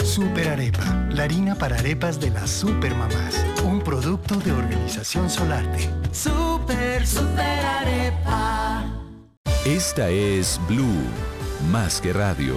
Super Arepa, la harina para arepas de las supermamás. Un producto de Organización Solarte. Super Arepa. Esta es Blue, más que radio.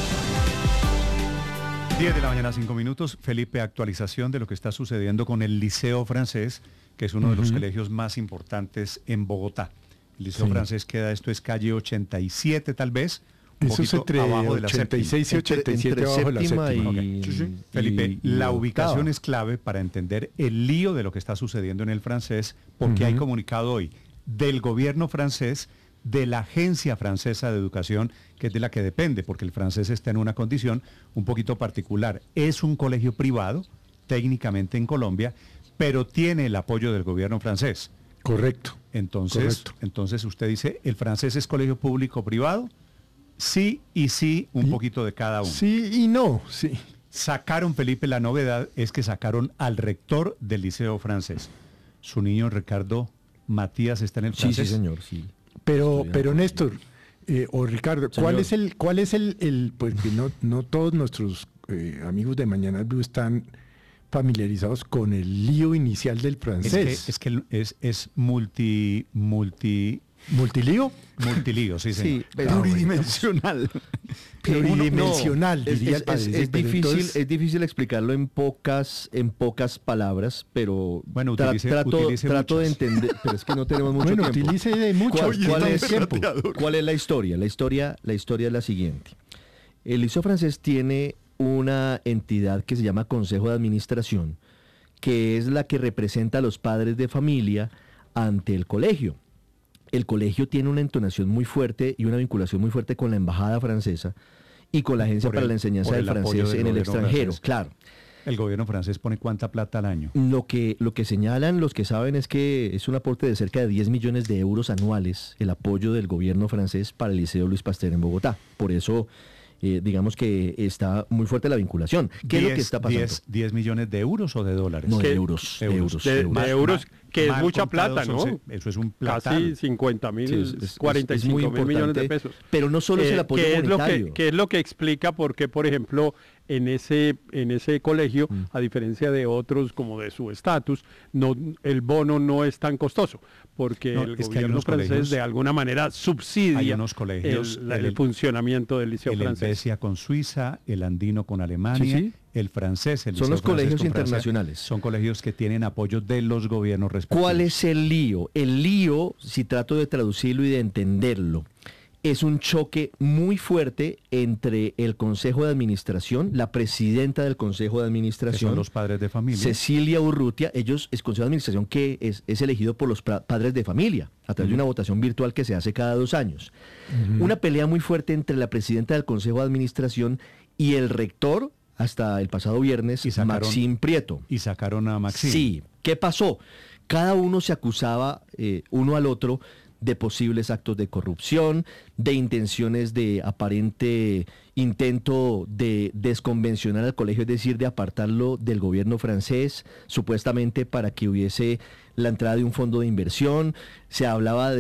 10 de la mañana, 5 minutos. Felipe, actualización de lo que está sucediendo con el Liceo Francés, que es uno de los colegios más importantes en Bogotá. El Liceo Francés queda, esto es calle 87 tal vez, un eso es poquito entre abajo de la 86 y 87 abajo de la séptima. Felipe, la ubicación es clave para entender el lío de lo que está sucediendo en el francés, porque hay comunicado hoy del gobierno francés, de la Agencia Francesa de Educación, que es de la que depende, porque el francés está en una condición un poquito particular. Es un colegio privado, técnicamente en Colombia, pero tiene el apoyo del gobierno francés. Correcto. Entonces usted dice, ¿el francés es colegio público o privado? Sí y sí, un poquito de cada uno. Sí y no, sí. Sacaron, Felipe, la novedad es que sacaron al rector del Liceo Francés. Su niño Ricardo Matías está en el francés. Sí, señor, sí. Pero Néstor, o Ricardo, Señor. ¿cuál es el pues que no todos nuestros amigos de Mañana Blue están familiarizados con el lío inicial del francés? Es multilío. ¿Multilío? Sí, señor. Sí, pluridimensional. Pluridimensional, diría el padre. Es difícil explicarlo en pocas palabras, pero bueno, utilice trato de muchas. entender, pero es que no tenemos mucho Bueno, tiempo. utilice de muchas. ¿Cuál es la historia? La historia es la siguiente. El Liceo Francés tiene una entidad que se llama Consejo de Administración, que es la que representa a los padres de familia ante el colegio. El colegio tiene una entonación muy fuerte y una vinculación muy fuerte con la embajada francesa y con la Agencia para la Enseñanza del Francés en el extranjero. Claro. ¿El gobierno francés pone cuánta plata al año? Lo que señalan los que saben es que es un aporte de cerca de 10 millones de euros anuales el apoyo del gobierno francés para el Liceo Luis Pasteur en Bogotá. Por eso, digamos que está muy fuerte la vinculación. ¿Qué es lo que está pasando? 10 millones de euros o de dólares? No, de euros. De euros, que es mucha plata, ¿no? Eso es un platal. Casi 50.000, 45.000 millones de pesos. Pero no solo es el apoyo monetario. ¿Qué es lo que explica por qué, por ejemplo, en ese colegio, a diferencia de otros como de su estatus, el bono no es tan costoso? Porque el gobierno francés de alguna manera subsidia el funcionamiento del liceo francés. El Helvetia con Suiza, el Andino con Alemania, sí. El francés, el son los colegios Francia, internacionales. son colegios que tienen apoyo de los gobiernos respectivos. ¿Cuál es el lío? El lío, si trato de traducirlo y de entenderlo, es un choque muy fuerte entre el Consejo de Administración, la presidenta del Consejo de Administración, que son los padres de familia, Cecilia Urrutia. Ellos es Consejo de Administración que es elegido por los padres de familia a través de una votación virtual que se hace cada 2 años. Una pelea muy fuerte entre la presidenta del Consejo de Administración y el rector hasta el pasado viernes, Maxime Prieto. Y sacaron a Maxime. Sí. ¿Qué pasó? Cada uno se acusaba uno al otro de posibles actos de corrupción, de intenciones de aparente intento de desconvencionar al colegio, es decir, de apartarlo del gobierno francés, supuestamente para que hubiese la entrada de un fondo de inversión. Se hablaba de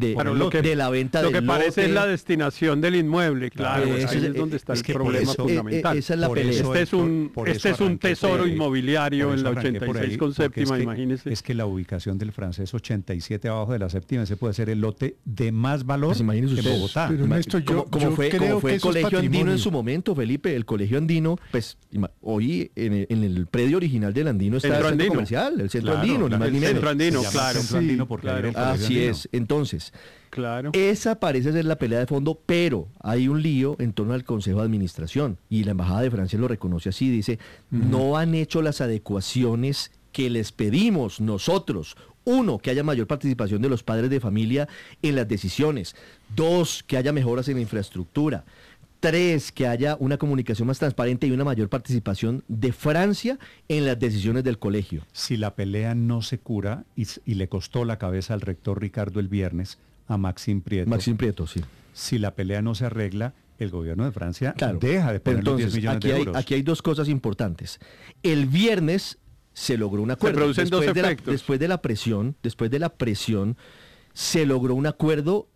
la venta del lote. Lo que parece es la destinación del inmueble, claro. Ahí es donde está el problema fundamental. Esa es la pelea. Este es un tesoro inmobiliario en la 86 con séptima, imagínese. Es que la ubicación del francés 87 abajo de la séptima, ese puede ser el lote de más valor pues en Bogotá. Pero Néstor, como fue el colegio andino en su momento, Felipe, el colegio andino, pues hoy en el predio original del andino está el centro comercial, el centro andino, ni más ni menos. Andino, claro. Centro Andino porque era el colegio así andino. es. Entonces, claro. Esa parece ser la pelea de fondo, pero hay un lío en torno al Consejo de Administración y la Embajada de Francia lo reconoce así, dice, no han hecho las adecuaciones que les pedimos nosotros. 1, que haya mayor participación de los padres de familia en las decisiones. 2, que haya mejoras en la infraestructura. 3, que haya una comunicación más transparente y una mayor participación de Francia en las decisiones del colegio. Si la pelea no se cura y le costó la cabeza al rector Ricardo el viernes a Maxime Prieto. Maxime Prieto, sí. Si la pelea no se arregla, el gobierno de Francia deja de poner los 10 millones de euros. Aquí hay 2 cosas importantes. El viernes se logró un acuerdo. Se producen 2 efectos. Después de la presión, se logró un acuerdo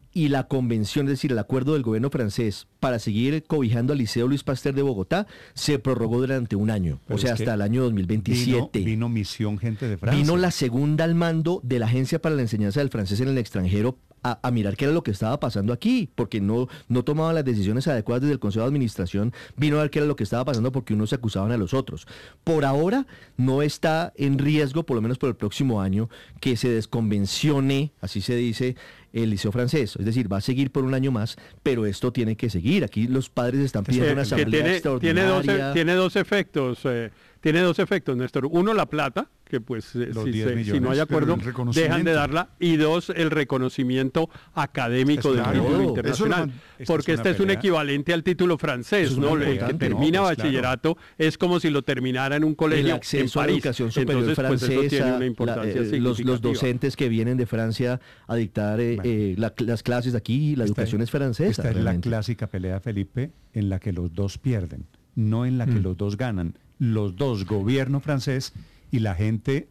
y la convención, es decir, el acuerdo del gobierno francés para seguir cobijando al Liceo Luis Pasteur de Bogotá, se prorrogó durante un año, Pero o sea, hasta el año 2027. Vino misión gente de Francia. Vino la segunda al mando de la Agencia para la Enseñanza del Francés en el extranjero a mirar qué era lo que estaba pasando aquí, porque no tomaban las decisiones adecuadas desde el Consejo de Administración, vino a ver qué era lo que estaba pasando porque unos se acusaban a los otros. Por ahora no está en riesgo, por lo menos por el próximo año, que se desconvencione, así se dice, el Liceo Francés. Es decir, va a seguir por un año más, pero esto tiene que seguir. Aquí los padres están pidiendo una asamblea extraordinaria. Tiene dos efectos. Tiene dos efectos, Néstor. Uno, la plata, que pues si no hay acuerdo, dejan de darla. Y dos, el reconocimiento académico del título internacional. Porque este es un equivalente al título francés, ¿no? El que termina bachillerato es como si lo terminara en un colegio el acceso en París. A la educación superior francesa, pues eso tiene una importancia los docentes que vienen de Francia a dictar las clases aquí, la educación es francesa. Esta es la clásica pelea, Felipe, en la que los dos pierden, no en la que los dos ganan. Los dos, gobierno francés y la gente,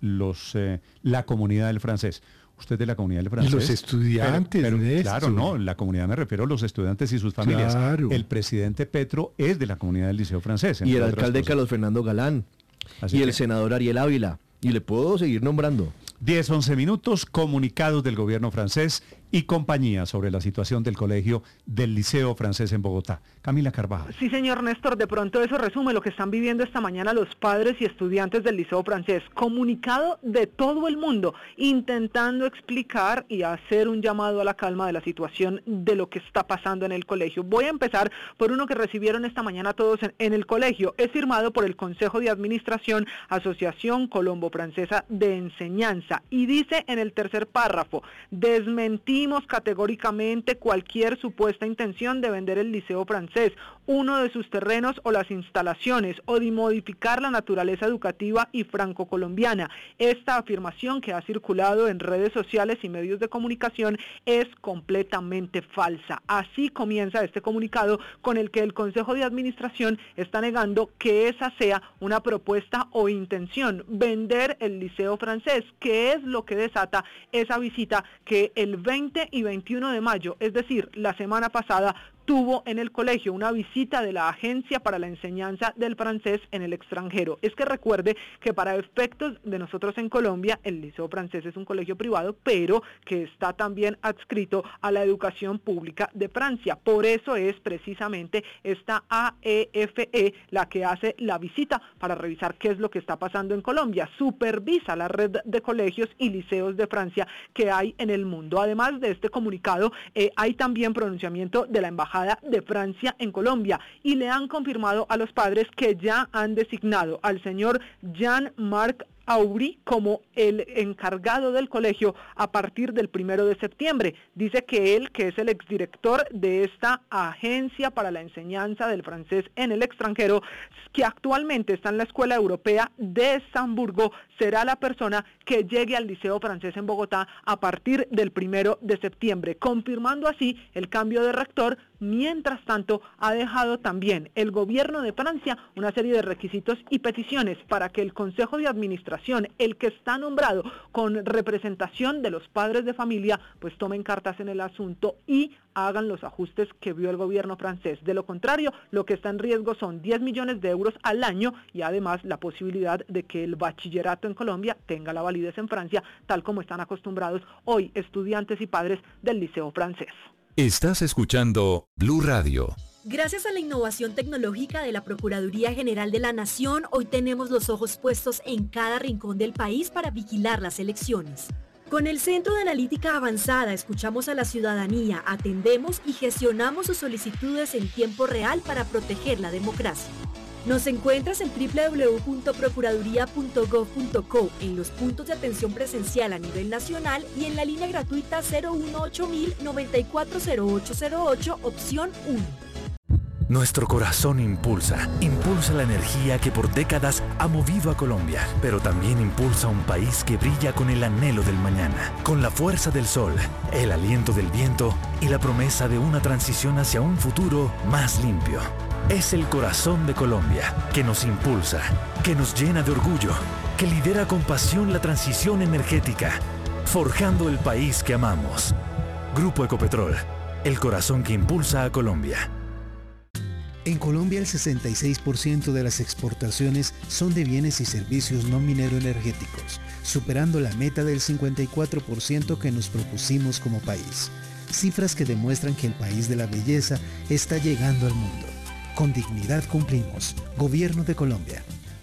la comunidad del francés. Usted de la comunidad del francés. Y los estudiantes. Pero, claro, no, la comunidad me refiero a los estudiantes y sus familias. Claro. El presidente Petro es de la comunidad del Liceo Francés. Y el alcalde Carlos Fernando Galán. Y el senador Ariel Ávila. Y le puedo seguir nombrando. 10-11 minutos, comunicados del gobierno francés y compañía sobre la situación del colegio del Liceo Francés en Bogotá. Camila Carvajal. Sí, señor Néstor, de pronto eso resume lo que están viviendo esta mañana los padres y estudiantes del Liceo Francés. Comunicado de todo el mundo, intentando explicar y hacer un llamado a la calma de la situación de lo que está pasando en el colegio. Voy a empezar por uno que recibieron esta mañana todos en el colegio. Es firmado por el Consejo de Administración, Asociación Colombo-Francesa de Enseñanza. Y dice en el tercer párrafo: desmentimos categóricamente cualquier supuesta intención de vender el Liceo Francés, uno de sus terrenos o las instalaciones, o de modificar la naturaleza educativa y franco-colombiana. Esta afirmación, que ha circulado en redes sociales y medios de comunicación, es completamente falsa. Así comienza este comunicado, con el que el Consejo de Administración está negando que esa sea una propuesta o intención, vender el Liceo Francés, que es lo que desata esa visita que el 20 y 21 de mayo, es decir, la semana pasada, tuvo en el colegio una visita de la Agencia para la Enseñanza del Francés en el extranjero. Es que recuerde que para efectos de nosotros en Colombia, el Liceo Francés es un colegio privado, pero que está también adscrito a la educación pública de Francia. Por eso es precisamente esta AEFE la que hace la visita para revisar qué es lo que está pasando en Colombia. Supervisa la red de colegios y liceos de Francia que hay en el mundo. Además de este comunicado, hay también pronunciamiento de la Embajada de Francia en Colombia, y le han confirmado a los padres que ya han designado al señor Jean-Marc Aubry como el encargado del colegio a partir del 1 de septiembre. Dice que él, que es el exdirector de esta Agencia para la Enseñanza del Francés en el extranjero, que actualmente está en la Escuela Europea de Hamburgo, será la persona que llegue al Liceo Francés en Bogotá a partir del 1 de septiembre, confirmando así el cambio de rector. Mientras tanto, ha dejado también el gobierno de Francia una serie de requisitos y peticiones para que el Consejo de Administración, el que está nombrado con representación de los padres de familia, pues tomen cartas en el asunto y hagan los ajustes que vio el gobierno francés. De lo contrario, lo que está en riesgo son 10 millones de euros al año y además la posibilidad de que el bachillerato en Colombia tenga la validez en Francia, tal como están acostumbrados hoy estudiantes y padres del Liceo Francés. Estás escuchando Blue Radio. Gracias a la innovación tecnológica de la Procuraduría General de la Nación, hoy tenemos los ojos puestos en cada rincón del país para vigilar las elecciones. Con el Centro de Analítica Avanzada escuchamos a la ciudadanía, atendemos y gestionamos sus solicitudes en tiempo real para proteger la democracia. Nos encuentras en www.procuraduría.gov.co, en los puntos de atención presencial a nivel nacional y en la línea gratuita 018-940808, opción 1. Nuestro corazón impulsa la energía que por décadas ha movido a Colombia, pero también impulsa un país que brilla con el anhelo del mañana, con la fuerza del sol, el aliento del viento y la promesa de una transición hacia un futuro más limpio. Es el corazón de Colombia que nos impulsa, que nos llena de orgullo, que lidera con pasión la transición energética, forjando el país que amamos. Grupo Ecopetrol, el corazón que impulsa a Colombia. En Colombia el 66% de las exportaciones son de bienes y servicios no minero-energéticos, superando la meta del 54% que nos propusimos como país. Cifras que demuestran que el país de la belleza está llegando al mundo. Con dignidad cumplimos. Gobierno de Colombia.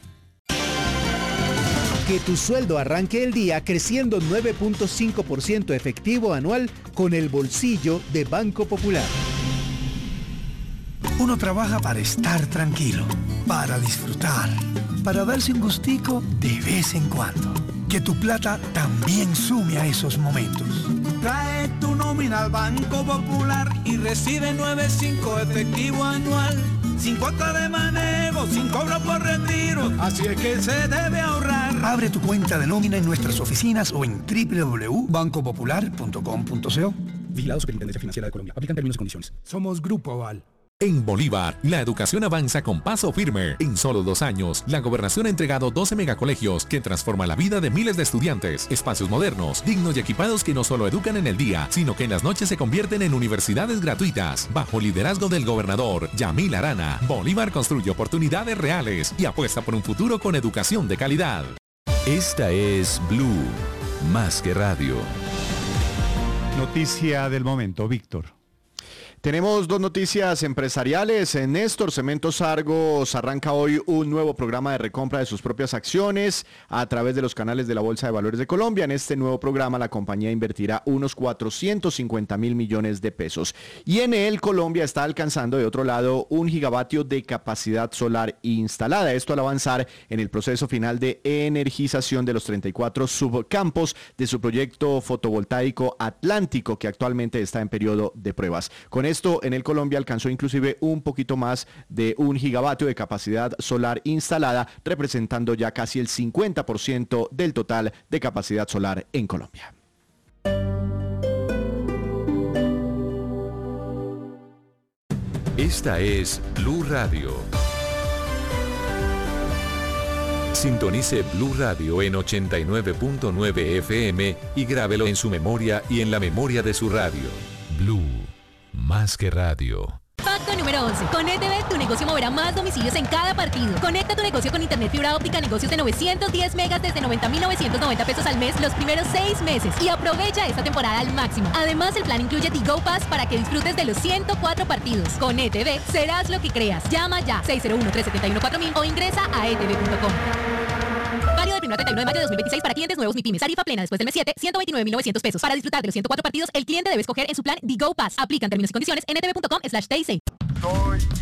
Que tu sueldo arranque el día creciendo 9.5% efectivo anual con el bolsillo de Banco Popular. Uno trabaja para estar tranquilo, para disfrutar, para darse un gustico de vez en cuando. Que tu plata también sume a esos momentos. Trae tu nómina al Banco Popular y recibe 9.5 efectivo anual. Sin cuota de manejo, sin cobro por retiro. Así es que se debe ahorrar. Abre tu cuenta de nómina en nuestras oficinas o en www.bancopopular.com.co. Vigilado Superintendencia Financiera de Colombia. Aplican términos y condiciones. Somos Grupo Aval. En Bolívar, la educación avanza con paso firme. En solo 2 años, la gobernación ha entregado 12 megacolegios que transforman la vida de miles de estudiantes. Espacios modernos, dignos y equipados que no solo educan en el día, sino que en las noches se convierten en universidades gratuitas. Bajo liderazgo del gobernador Yamil Arana, Bolívar construye oportunidades reales y apuesta por un futuro con educación de calidad. Esta es Blue, más que radio. Noticia del momento, Víctor. Tenemos 2 noticias empresariales. Néstor Cementos Argos arranca hoy un nuevo programa de recompra de sus propias acciones a través de los canales de la Bolsa de Valores de Colombia. En este nuevo programa la compañía invertirá unos 450.000 millones de pesos. Y en él Colombia está alcanzando de otro lado 1 gigavatio de capacidad solar instalada. Esto al avanzar en el proceso final de energización de los 34 subcampos de su proyecto fotovoltaico Atlántico, que actualmente está en periodo de pruebas. Con esto, en el Colombia alcanzó inclusive un poquito más de 1 gigavatio de capacidad solar instalada, representando ya casi el 50% del total de capacidad solar en Colombia. Esta es Blue Radio. Sintonice Blue Radio en 89.9 FM y grábelo en su memoria y en la memoria de su radio. Blue, más que radio. Pacto número 11. Con ETV tu negocio moverá más domicilios en cada partido. Conecta tu negocio con internet fibra óptica, negocios de 910 megas desde 90.990 pesos al mes los primeros 6 meses y aprovecha esta temporada al máximo. Además, el plan incluye Go Pass para que disfrutes de los 104 partidos. Con ETV serás lo que creas. Llama ya 601-371-4000 o ingresa a etv.com. Válido del 1 al 31 de mayo de 2026 para clientes nuevos MIPYMES. Tarifa plena después del mes 7, 129.900 pesos. Para disfrutar de los 104 partidos, el cliente debe escoger en su plan Go Pass. Aplican términos y condiciones en etv.com/TIC.